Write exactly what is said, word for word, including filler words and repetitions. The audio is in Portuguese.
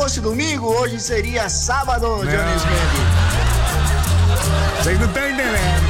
fosse domingo, hoje seria sábado, Johnny Smith. Vocês não estão entendendo.